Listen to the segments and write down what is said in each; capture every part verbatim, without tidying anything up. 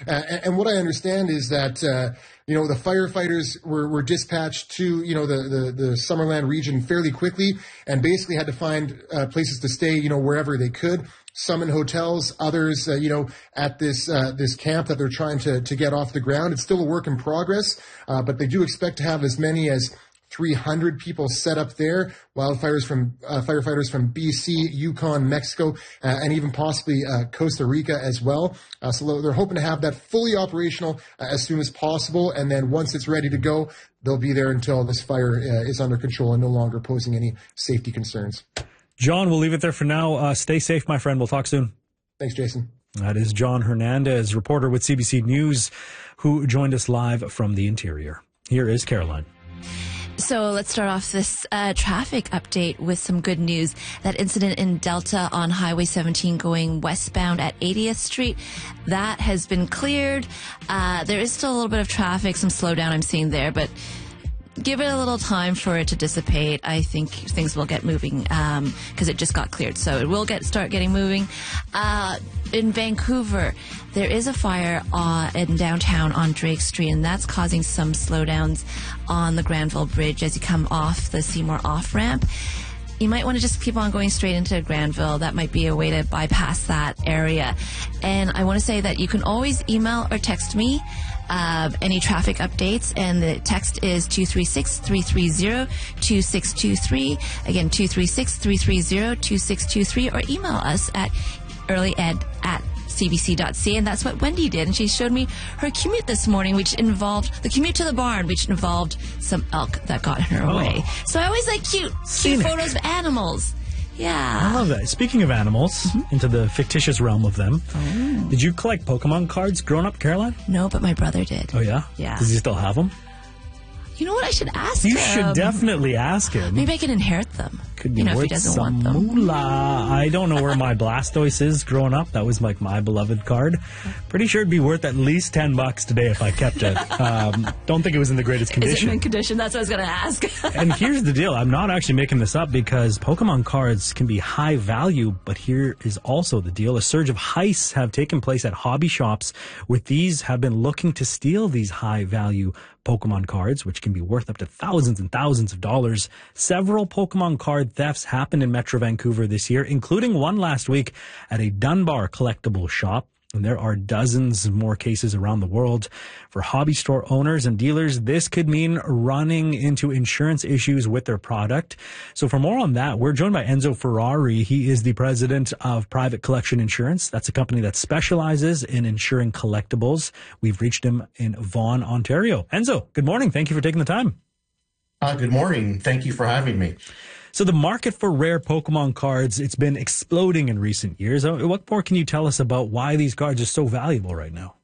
Uh, and, and what I understand is that, uh, you know, the firefighters were, were dispatched to, you know, the, the, the Summerland region fairly quickly and basically had to find uh, places to stay, you know, wherever they could. Some in hotels, others, uh, you know, at this uh, this camp that they're trying to, to get off the ground. It's still a work in progress, uh, but they do expect to have as many as three hundred people set up there. Wildfires from uh, firefighters from B C, Yukon, Mexico, uh, and even possibly uh, Costa Rica as well. Uh, so they're hoping to have that fully operational uh, as soon as possible. And then once it's ready to go, they'll be there until this fire uh, is under control and no longer posing any safety concerns. John, we'll leave it there for now. Uh, stay safe, my friend. We'll talk soon. Thanks, Jason. That is John Hernandez, reporter with C B C News, who joined us live from the interior. Here is Caroline. So let's start off this uh, traffic update with some good news. That incident in Delta on Highway seventeen going westbound at eightieth Street, that has been cleared. Uh, there is still a little bit of traffic, some slowdown I'm seeing there, but give it a little time for it to dissipate. I think things will get moving because um, it just got cleared. So it will get start getting moving. Uh, in Vancouver, there is a fire uh, in downtown on Drake Street, and that's causing some slowdowns on the Granville Bridge as you come off the Seymour off-ramp. You might want to just keep on going straight into Granville. That might be a way to bypass that area. And I want to say that you can always email or text me uh, any traffic updates, and the text is two three six, three three zero, two six two three. Again, two three six, three three zero, two six two three, or email us at earlyed at c b c dot c a, and that's what Wendy did. And she showed me her commute this morning, which involved the commute to the barn, which involved some elk that got in her Oh. way. So I always like cute, cute Scenic. photos of animals. Yeah. I love that. Speaking of animals, mm-hmm. into the fictitious realm of them, Oh. did you collect Pokemon cards growing up, Caroline? No, but my brother did. Oh, yeah? Yeah. Does he still have them? You know what? I should ask You him. should definitely ask him. Maybe I can inherit them. Could be you know, if worth he doesn't some want them. moolah. I don't know where my Blastoise is growing up. That was like my beloved card. Pretty sure it'd be worth at least ten bucks today if I kept it. Um, don't think it was in the greatest Is condition. it in mint condition? That's what I was going to ask. And here's the deal. I'm not actually making this up because Pokemon cards can be high value, but here is also the deal. A surge of heists have taken place at hobby shops, with these have been looking to steal these high value Pokemon cards, which can be worth up to thousands and thousands of dollars. Several Pokemon card thefts happened in Metro Vancouver this year, including one last week at a Dunbar collectible shop. And there are dozens more cases around the world. For hobby store owners and dealers, this could mean running into insurance issues with their product. So for more on that, we're joined by Enzo Ferrari. He is the president of Private Collection Insurance. That's a company that specializes in insuring collectibles. We've reached him in Vaughan, Ontario. Enzo, good morning. Thank you for taking the time. Uh, good morning. Thank you for having me. So the market for rare Pokemon cards, it's been exploding in recent years. Uh, What more can you tell us about why these cards are so valuable right now?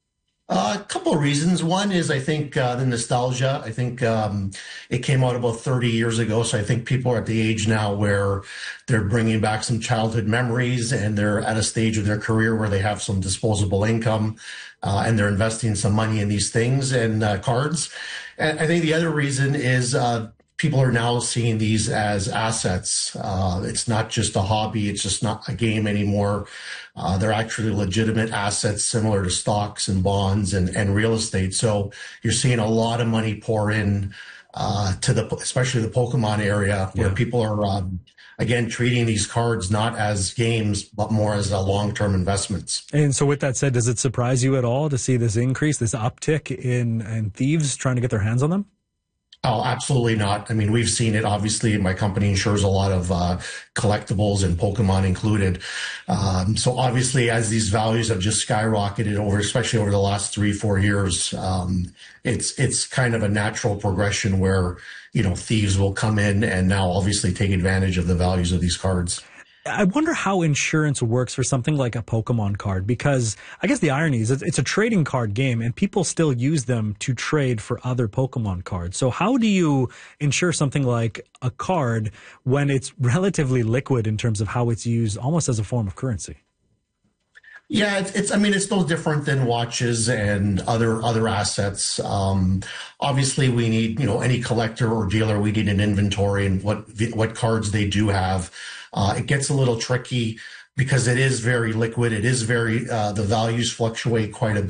Uh, a couple of reasons. One is, I think, uh, the nostalgia. I think um, it came out about thirty years ago. So I think people are at the age now where they're bringing back some childhood memories, and they're at a stage of their career where they have some disposable income, uh, and they're investing some money in these things and uh, cards. And I think the other reason is uh, people are now seeing these as assets. Uh, it's not just a hobby. It's just not a game anymore. Uh, they're actually legitimate assets similar to stocks and bonds and, and real estate. So you're seeing a lot of money pour in uh, to the, especially the Pokemon area, where Yeah. people are, um, again, treating these cards not as games, but more as a long-term investments. And so with that said, does it surprise you at all to see this increase, this uptick in, in thieves trying to get their hands on them? Oh, absolutely not. I mean, we've seen it. Obviously, my company insures a lot of uh, collectibles, and Pokemon included. Um, so obviously, as these values have just skyrocketed over, especially over the last three, four years, um, it's it's kind of a natural progression where, you know, thieves will come in and now obviously take advantage of the values of these cards. I wonder how insurance works for something like a Pokemon card, because I guess the irony is it's a trading card game and people still use them to trade for other Pokemon cards. So how do you insure something like a card when it's relatively liquid in terms of how it's used almost as a form of currency? Yeah, it's, it's, I mean, it's no different than watches and other, other assets. Um, obviously we need, you know, any collector or dealer, we need an inventory and what, what cards they do have. Uh, it gets a little tricky because it is very liquid. It is very, uh, the values fluctuate quite a bit.